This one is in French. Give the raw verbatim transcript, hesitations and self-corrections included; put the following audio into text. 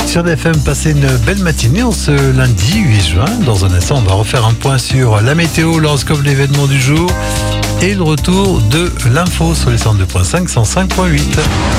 Sur D F M, passez une belle matinée en ce lundi huit juin. Dans un instant, on va refaire un point sur la météo, l'horoscope, l'événement du jour et le retour de l'info sur les cent deux virgule cinq, cent cinq virgule huit.